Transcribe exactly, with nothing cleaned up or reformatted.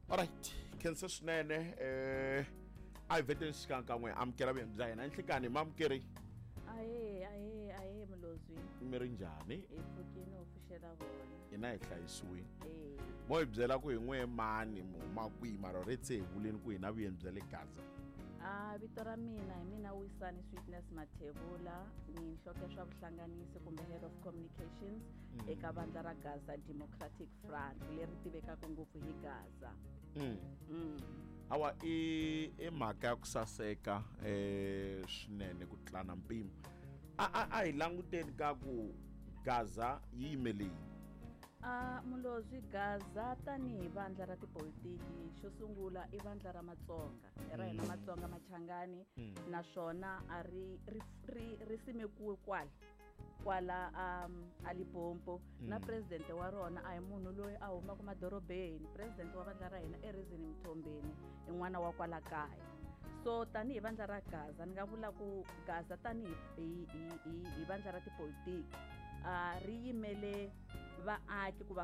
Alright, khensa swinene eh a vhete xikankan'we amukela byenyi bya hina nhlikani mamukeri Aye aye aye Mlozwi mi ri njhani hi pfukini u pfuxela vona hina hi hlayisiwile eh mo hi byela ku hi n'we mani mu huma kwihi mara ritse hi vuleni ku hina vuyeni bya le Gaza. ah vito ra mina hi mina Wisani Sweetness Mathebula ni nhloke swa vuhlanganisi kumbe head of communications eka vandla ra Gaza Democratic Front leri tivekaka ngopfu hi Gaza. Mm. Mm. Awa i i mhaka ya ku saseka eh swinene ku tlana mpimo a a a hi languteni ka ku Gaza yi yimele Ah Mlozwi Gaza tanihi vandla ra tipolitiki xo sungula i vandla ra Matsonga ra hina Matsonga Machangani naswona a ri ri ri simekiwe kwala kwala um Alipompo na president wa rona a hi munhu loyi a huma ku madorobeni president wa vandla ra hina eRizini Mthombeni in'wana wa kwala kaya. So tanihi vandla ra Gaza ni nga vula ku Gaza tanihi hi hi hi vandla ra tipolitiki a ri yimele vaaki ku va